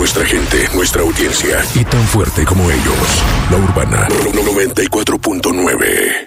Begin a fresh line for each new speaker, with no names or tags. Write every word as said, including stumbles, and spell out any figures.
nuestra gente, nuestra audiencia. Y tan fuerte como ellos. La Urbana noventa y cuatro punto nueve.